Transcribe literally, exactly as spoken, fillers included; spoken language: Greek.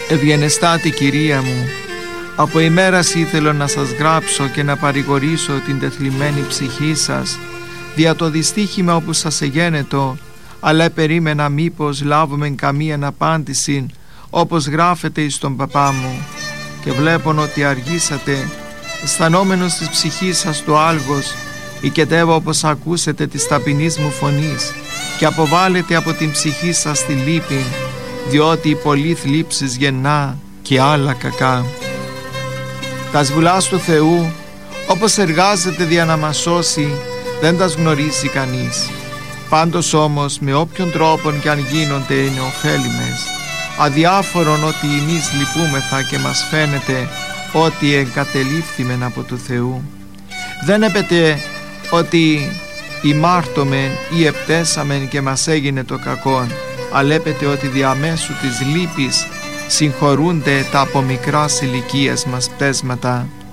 Ευγενεστάτη Κυρία μου, από ημέρας ήθελα να σας γράψω και να παρηγορήσω την τεθλιμμένη ψυχή σας δια το δυστύχημα όπου σας εγένετο, αλλά περίμενα μήπως λάβουμε καμία απάντηση όπως γράφεται εις τον παπά μου, και βλέπω ότι αργήσατε, αισθανόμενος της ψυχής σας το άλγος, οικετεύω όπως ακούσετε της ταπεινής μου φωνής και αποβάλλετε από την ψυχή σας τη λύπη, διότι η πολλή θλίψης γεννά και άλλα κακά. Τας βουλάς του Θεού, όπως εργάζεται δια να μας σώσει, δεν τας γνωρίζει κανείς. Πάντως όμως με όποιον τρόπον κι αν γίνονται είναι ωφέλιμες, αδιάφορον ότι εμείς λυπούμεθα και μας φαίνεται ότι εγκατελείφθημεν από του Θεού. Δεν έπεται ότι ημάρτωμεν ή επτέσαμεν και μας έγινε το κακόν, αλλά έπεται ότι διαμέσου της λύπης συγχωρούνται τα από μικράς ηλικίας μας πτέσματα.